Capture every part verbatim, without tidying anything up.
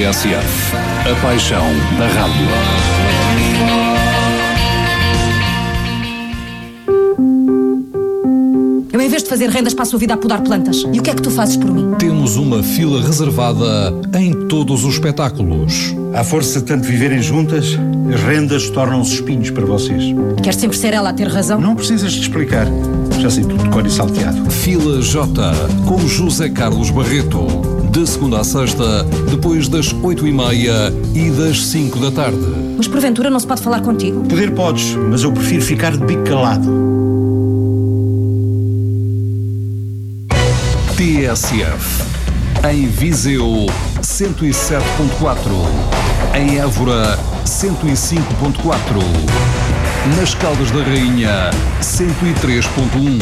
S F, a paixão da rádio. Eu, em vez de fazer rendas, passo a vida a podar plantas. E o que é que tu fazes por mim? Temos uma fila reservada em todos os espetáculos. À força de tanto viverem juntas, as rendas tornam-se espinhos para vocês. Queres sempre ser ela a ter razão? Não precisas de explicar. Já sei tudo de cor e salteado. Fila J, com José Carlos Barreto. De segunda a sexta, depois das oito e meia e das cinco da tarde. Mas porventura não se pode falar contigo? Poder podes, mas eu prefiro ficar de bico calado. T S F. Em Viseu, cento e sete ponto quatro. Em Évora, cento e cinco ponto quatro. Nas Caldas da Rainha, cento e três ponto um.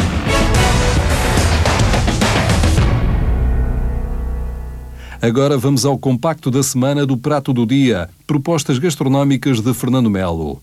Agora vamos ao compacto da semana do Prato do Dia. Propostas gastronómicas de Fernando Melo.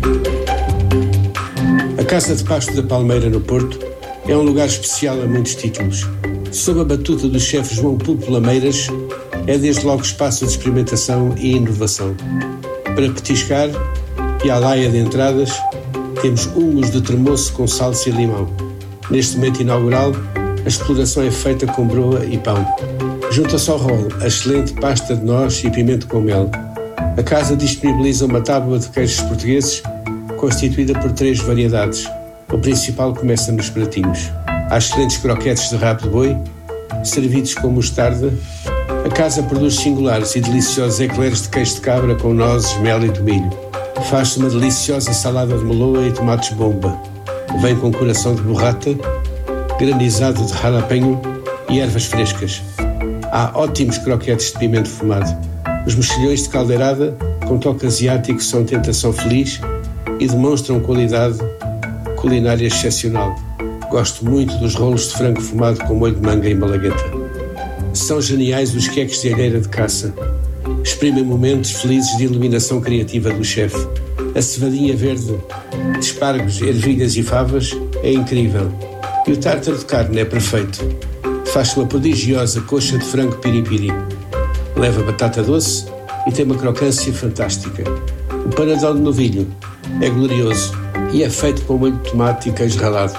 A Casa de Pasto da Palmeira, no Porto, é um lugar especial a muitos títulos. Sob a batuta do chefe João Pulpo Lameiras, é desde logo espaço de experimentação e inovação. Para petiscar e à laia de entradas, temos humos de tremoço com salsa e limão. Neste momento inaugural, a exploração é feita com broa e pão. Junta-se ao rolo a excelente pasta de noz e pimento com mel. A casa disponibiliza uma tábua de queijos portugueses constituída por três variedades. O principal começa nos pratinhos. Há excelentes croquetes de rabo de boi, servidos com mostarda. A casa produz singulares e deliciosos eclairs de queijo de cabra com nozes, mel e tomilho. Faz-se uma deliciosa salada de meloa e tomates bomba. Vem com coração de burrata, granizado de jalapeño e ervas frescas. Há ótimos croquetes de pimento fumado. Os mexilhões de caldeirada, com toque asiático, são tentação feliz e demonstram qualidade culinária excepcional. Gosto muito dos rolos de frango fumado com molho de manga e malagueta. São geniais os queques de alheira de caça. Exprimem momentos felizes de iluminação criativa do chefe. A cevadinha verde de espargos, ervilhas e favas é incrível. E o tártaro de carne é perfeito. Faz-se uma prodigiosa coxa de frango piripiri. Leva batata doce e tem uma crocância fantástica. O panadão de novilho é glorioso e é feito com molho de tomate e queijo ralado.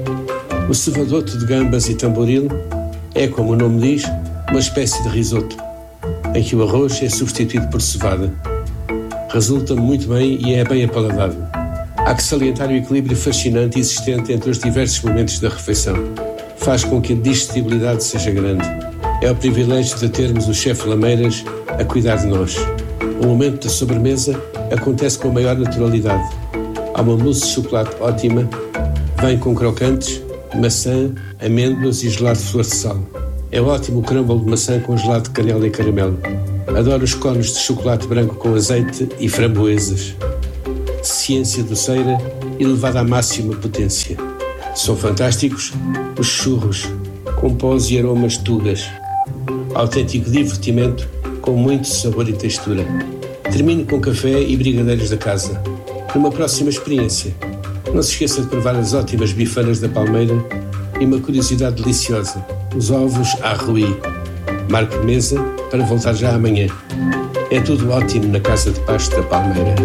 O cevadoto de gambas e tamboril é, como o nome diz, uma espécie de risoto, em que o arroz é substituído por cevada. Resulta muito bem e é bem apaladado. Há que salientar o equilíbrio fascinante existente entre os diversos momentos da refeição. Faz com que a digestibilidade seja grande. É o privilégio de termos o chefe Lameiras a cuidar de nós. O momento da sobremesa acontece com a maior naturalidade. Há uma mousse de chocolate ótima, vem com crocantes, maçã, amêndoas e gelado de flor de sal. É ótimo o crumble de maçã com gelado de canela e caramelo. Adoro os cones de chocolate branco com azeite e framboesas. Ciência doceira e levada à máxima potência. São fantásticos os churros, com pós e aromas tugas. Autêntico divertimento com muito sabor e textura. Termino com café e brigadeiros da casa. Numa próxima experiência, não se esqueça de provar as ótimas bifanas da Palmeira e uma curiosidade deliciosa, os ovos à Rui. Marque mesa para voltar já amanhã. É tudo ótimo na Casa de Pasto da Palmeira.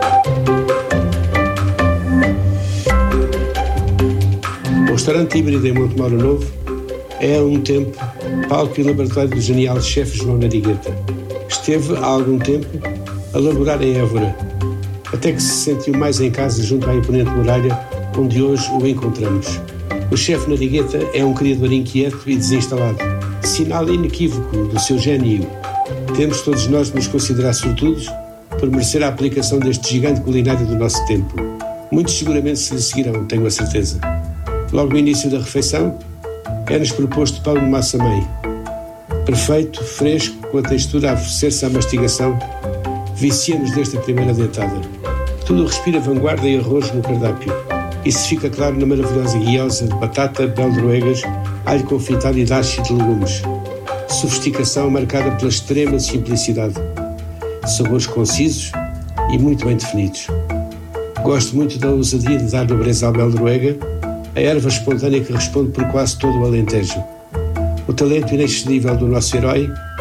O restaurante híbrido em Montemoro Novo é há um tempo palco e laboratório do genial chefe João Narigueta. Esteve há algum tempo a laborar em Évora, até que se sentiu mais em casa junto à imponente muralha onde hoje o encontramos. O chefe Narigueta é um criador inquieto e desinstalado, sinal inequívoco do seu gênio. Temos todos nós de nos considerar sortudos por merecer a aplicação deste gigante culinário do nosso tempo. Muitos seguramente se lhe seguirão, tenho a certeza. Logo no início da refeição, é-nos proposto pão de massa-mãe. Perfeito, fresco, com a textura a oferecer-se à mastigação, vicia-nos desta primeira dentada. Tudo respira vanguarda e arroz no cardápio. Isso fica claro na maravilhosa guiosa de batata, beldroegas, alho confitado e dashi de legumes. Sofisticação marcada pela extrema simplicidade. Sabores concisos e muito bem definidos. Gosto muito da ousadia de dar nobreza à beldroega, a erva espontânea que responde por quase todo o Alentejo. O talento inexcedível do nosso herói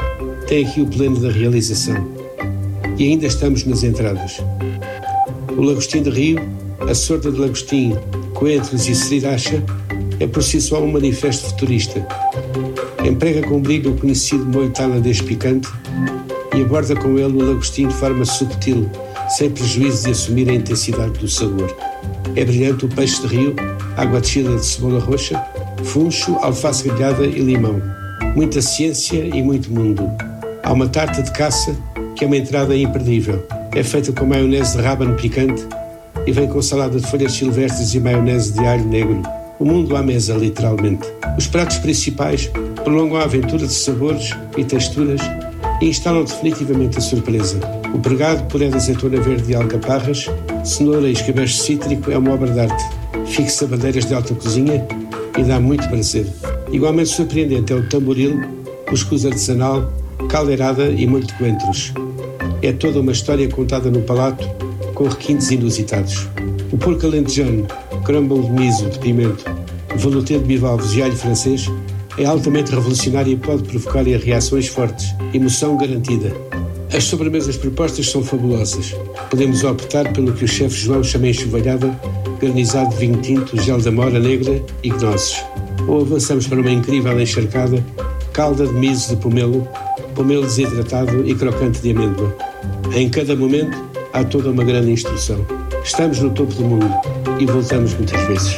tem aqui o pleno da realização. E ainda estamos nas entradas. O lagostim de Rio, a sorda de lagostim, coentros e sriracha é por si só um manifesto futurista. Emprega com brilho o conhecido molho tailandês picante e aborda com ele o lagostim de forma subtil, sem prejuízo de assumir a intensidade do sabor. É brilhante o peixe de rio, água de chile de cebola roxa, funcho, alface grelhada e limão. Muita ciência e muito mundo. Há uma tarta de caça que é uma entrada imperdível. É feita com maionese de rábano picante e vem com salada de folhas silvestres e maionese de alho negro. O mundo à mesa, literalmente. Os pratos principais prolongam a aventura de sabores e texturas e instalam definitivamente a surpresa. O pregado, puré de azeitona verde e alcaparras, cenoura e escabeche cítrico é uma obra de arte. Fixa bandeiras de alta cozinha e dá muito prazer. Igualmente surpreendente é o tamboril, cuscuz artesanal, caldeirada e molho de coentros. É toda uma história contada no palato com requintes inusitados. O porco alentejano, crumble de miso, de pimento, velouté de bivalves e alho francês é altamente revolucionário e pode provocar reações fortes. Emoção garantida. As sobremesas propostas são fabulosas. Podemos optar pelo que o chefe João chama enxovalhada, garnizado de vinho tinto, gel de amora negra e gnoses. Ou avançamos para uma incrível encharcada, calda de miso de pomelo, pomelo desidratado e crocante de amêndoa. Em cada momento há toda uma grande instrução. Estamos no topo do mundo e voltamos muitas vezes.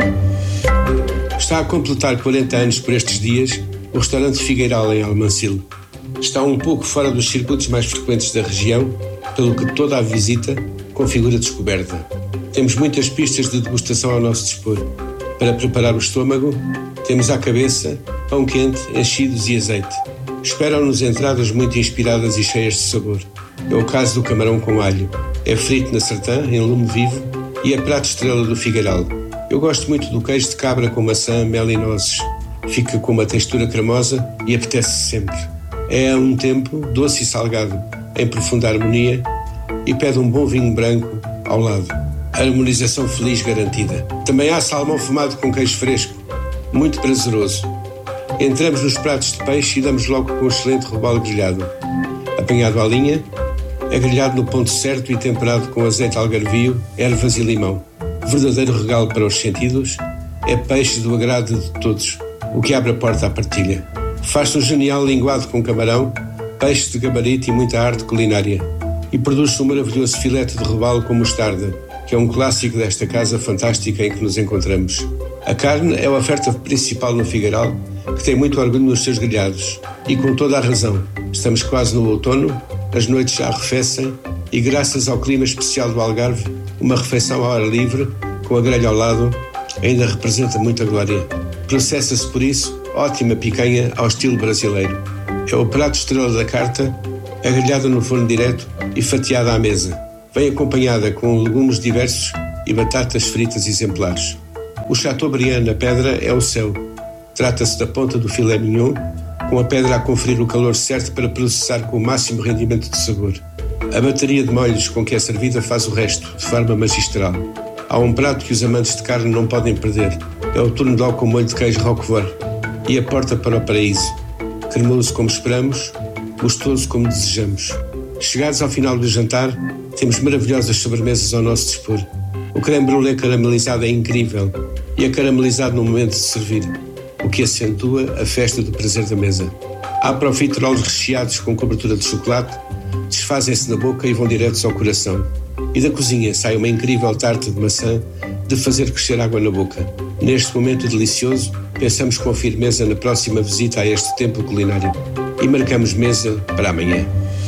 Está a completar quarenta anos por estes dias o restaurante Figueiral em Almancil. Está um pouco fora dos circuitos mais frequentes da região, pelo que toda a visita configura descoberta. Temos muitas pistas de degustação ao nosso dispor. Para preparar o estômago, temos à cabeça pão quente, enchidos e azeite. Esperam-nos entradas muito inspiradas e cheias de sabor. É o caso do camarão com alho. É frito na sartã, em lume vivo, e é prato estrela do Figueiral. Eu gosto muito do queijo de cabra com maçã, mel e nozes. Fica com uma textura cremosa e apetece sempre. É a um tempo doce e salgado, em profunda harmonia, e pede um bom vinho branco ao lado. Harmonização feliz garantida. Também há salmão fumado com queijo fresco, muito prazeroso. Entramos nos pratos de peixe e damos logo com um excelente robalo grelhado. Apanhado à linha, é grelhado no ponto certo e temperado com azeite algarvio, ervas e limão. Verdadeiro regalo para os sentidos, é peixe do agrado de todos, o que abre a porta à partilha. Faz-se um genial linguado com camarão, peixe de gabarito e muita arte culinária. E produz-se um maravilhoso filete de robalo com mostarda, que é um clássico desta casa fantástica em que nos encontramos. A carne é a oferta principal no Figueiral, que tem muito orgulho nos seus grelhados. E com toda a razão. Estamos quase no outono, as noites já arrefecem e graças ao clima especial do Algarve, uma refeição ao ar livre, com a grelha ao lado, ainda representa muita glória. Processa-se por isso ótima picanha ao estilo brasileiro. É o prato estrela da carta, grelhada no forno direto e fatiada à mesa. Vem acompanhada com legumes diversos e batatas fritas exemplares. O Chateaubriand na pedra é o céu. Trata-se da ponta do filé mignon, com a pedra a conferir o calor certo para processar com o máximo rendimento de sabor. A bateria de molhos com que é servida faz o resto, de forma magistral. Há um prato que os amantes de carne não podem perder. É o tournesol com molho de queijo roquefort e a porta para o paraíso. Cremoso como esperamos, gostoso como desejamos. Chegados ao final do jantar, temos maravilhosas sobremesas ao nosso dispor. O creme brulee caramelizado é incrível e é caramelizado no momento de servir, o que acentua a festa do prazer da mesa. Há profiteroles recheados com cobertura de chocolate, desfazem-se na boca e vão diretos ao coração. E da cozinha sai uma incrível tarta de maçã de fazer crescer água na boca. Neste momento delicioso, pensamos com firmeza na próxima visita a este templo culinário e marcamos mesa para amanhã.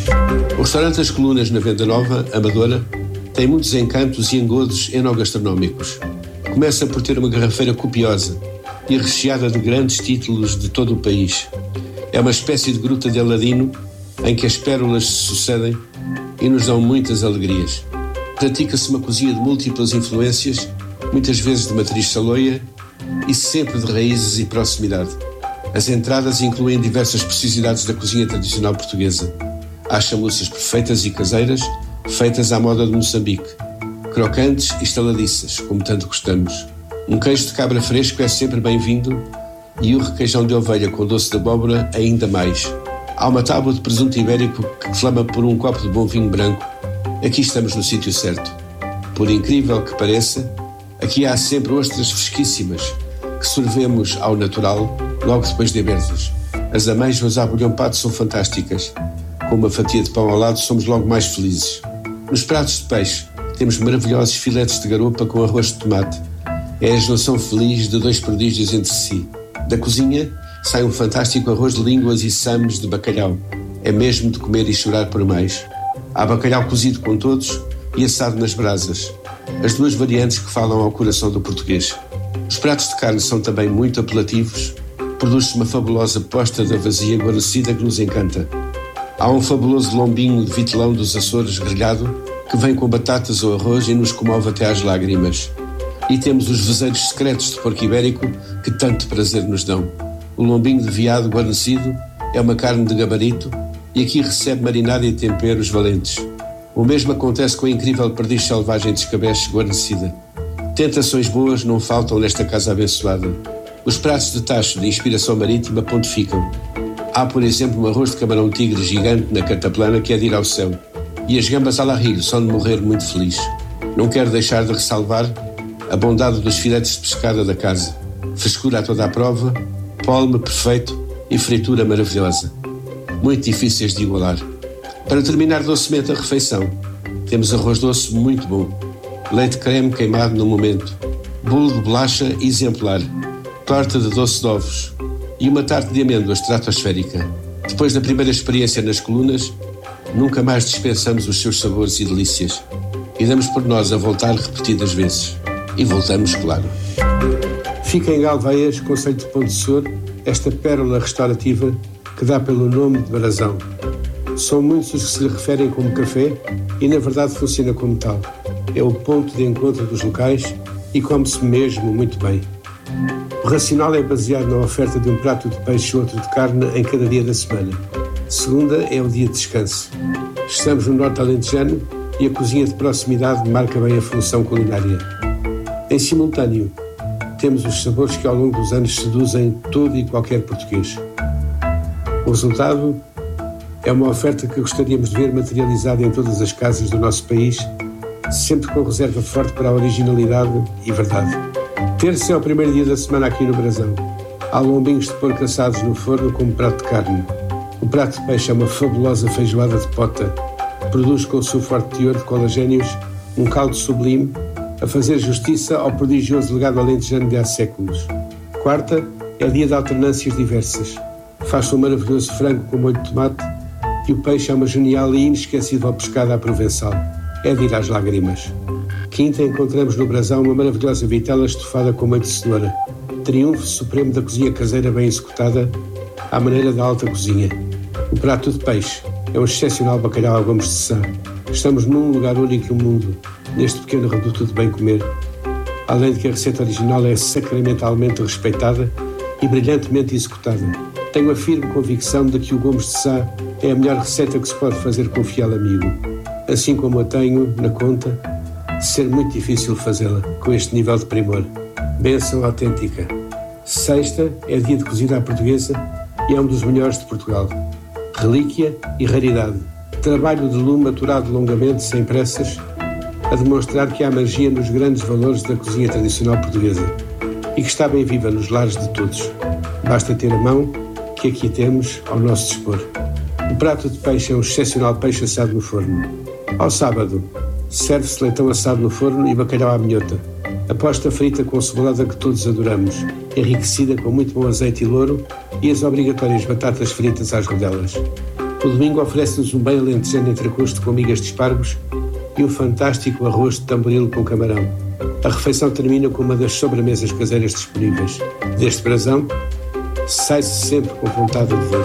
O restaurante Das Colunas, na Venda Nova, Amadora, tem muitos encantos e engodos enogastronómicos. Começa por ter uma garrafeira copiosa e recheada de grandes títulos de todo o país. É uma espécie de gruta de Aladino em que as pérolas se sucedem e nos dão muitas alegrias. Pratica-se uma cozinha de múltiplas influências, muitas vezes de matriz saloia e sempre de raízes e proximidade. As entradas incluem diversas preciosidades da cozinha tradicional portuguesa. Há chamuças perfeitas e caseiras, feitas à moda de Moçambique, crocantes e estaladiças, como tanto gostamos. Um queijo de cabra fresco é sempre bem-vindo e o requeijão de ovelha com doce de abóbora ainda mais. Há uma tábua de presunto ibérico que clama por um copo de bom vinho branco. Aqui estamos no sítio certo. Por incrível que pareça, aqui há sempre ostras fresquíssimas que servemos ao natural logo depois de abertas. As amêijoas à bolhão pato são fantásticas. Com uma fatia de pão ao lado somos logo mais felizes. Nos pratos de peixe temos maravilhosos filetes de garopa com arroz de tomate. É a junção feliz de dois prodígios entre si. Da cozinha sai um fantástico arroz de línguas e sames de bacalhau. É mesmo de comer e chorar por mais. Há bacalhau cozido com todos e assado nas brasas. As duas variantes que falam ao coração do português. Os pratos de carne são também muito apelativos. Produz-se uma fabulosa posta da vazia guarnecida que nos encanta. Há um fabuloso lombinho de vitelão dos Açores grelhado que vem com batatas ou arroz e nos comove até às lágrimas. E temos os vezeiros secretos de porco ibérico que tanto prazer nos dão. O lombinho de veado guarnecido é uma carne de gabarito e aqui recebe marinada e temperos valentes. O mesmo acontece com a incrível perdiz selvagem de escabeche guarnecida. Tentações boas não faltam nesta casa abençoada. Os pratos de tacho de inspiração marítima pontificam. Há, por exemplo, um arroz de camarão tigre gigante na cataplana que é de ir ao céu. E as gambas al ajillo são de morrer muito feliz. Não quero deixar de ressalvar a bondade dos filetes de pescada da casa. Frescura a toda a prova, polme perfeito e fritura maravilhosa. Muito difíceis de igualar. Para terminar docemente a refeição, temos arroz doce muito bom, leite creme queimado no momento, bolo de bolacha exemplar, torta de doce de ovos e uma tarte de amêndoas estratosférica. Depois da primeira experiência nas colunas, nunca mais dispensamos os seus sabores e delícias e damos por nós a voltar repetidas vezes. E voltamos, claro. Fica em Galveias, concelho de Ponte de Sor, esta pérola restaurativa que dá pelo nome de Brasão. São muitos os que se lhe referem como café e na verdade funciona como tal. É o ponto de encontro dos locais e come-se mesmo muito bem. O racional é baseado na oferta de um prato de peixe ou outro de carne em cada dia da semana. Segunda é o dia de descanso. Estamos no norte alentejano e a cozinha de proximidade marca bem a função culinária. Em simultâneo, temos os sabores que ao longo dos anos seduzem todo e qualquer português. O resultado é uma oferta que gostaríamos de ver materializada em todas as casas do nosso país, sempre com reserva forte para a originalidade e verdade. Terça é o primeiro dia da semana aqui no Brasão. Há lombinhos de porco assados no forno como prato de carne. O prato de peixe é uma fabulosa feijoada de pota. Produz com o seu forte teor de colagénios um caldo sublime a fazer justiça ao prodigioso legado alentejano de há séculos. Quarta é dia de alternâncias diversas. Faz-se um maravilhoso frango com molho de tomate e o peixe é uma genial e inesquecível pescada à provençal. É de ir às lágrimas. Quinta, encontramos no Brasão uma maravilhosa vitela estufada com molho de cenoura. Triunfo supremo da cozinha caseira bem executada à maneira da alta cozinha. O prato de peixe é um excepcional bacalhau a Gomes de Sá. Estamos num lugar único no mundo, neste pequeno reduto de bem comer. Além de que a receita original é sacramentalmente respeitada e brilhantemente executada. Tenho a firme convicção de que o Gomes de Sá é a melhor receita que se pode fazer com um fiel amigo. Assim como a tenho na conta de ser muito difícil fazê-la com este nível de primor. Bênção autêntica. Sexta é dia de cozida à portuguesa e é um dos melhores de Portugal. Relíquia e raridade. Trabalho de lume maturado longamente, sem pressas, a demonstrar que há magia nos grandes valores da cozinha tradicional portuguesa e que está bem viva nos lares de todos. Basta ter a mão que aqui temos ao nosso dispor. O prato de peixe é um excepcional peixe assado no forno. Ao sábado, serve-se leitão assado no forno e bacalhau à minhota. A posta frita com cebolada que todos adoramos, enriquecida com muito bom azeite e louro e as obrigatórias batatas fritas às rodelas. O domingo oferece-nos um bem alentejano entrecosto com migas de espargos e um fantástico arroz de tamboril com camarão. A refeição termina com uma das sobremesas caseiras disponíveis. Deste Brasão, sai-se sempre com vontade de ver.